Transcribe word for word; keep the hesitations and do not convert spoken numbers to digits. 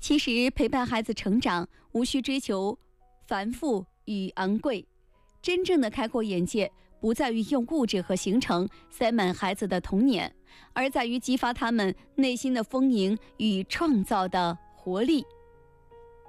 其实陪伴孩子成长，无需追求繁复与昂贵，真正的开阔眼界，不在于用物质和行程塞满孩子的童年，而在于激发他们内心的丰盈与创造的活力。